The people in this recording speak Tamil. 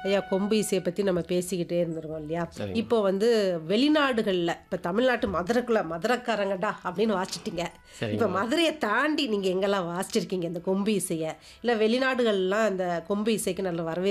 ஐயா கொம்பு இசையை பற்றி நம்ம பேசிக்கிட்டே இருந்திருக்கோம் இல்லையா? சரிங்க. இப்போ வந்து வெளிநாடுகளில் இப்போ தமிழ்நாட்டு மதுரைக்குள்ள மதுரைக்காரங்கடா அப்படின்னு வாசிச்சிட்டிங்க. இப்போ சரிங்க. மதுரையை தாண்டி நீங்கள் எங்கெல்லாம் வாசிச்சிருக்கீங்க இந்த கொம்பு இசையை? இல்லை வெளிநாடுகள்லாம் அந்த கொம்பு இசைக்கு நல்ல வரவேற்பு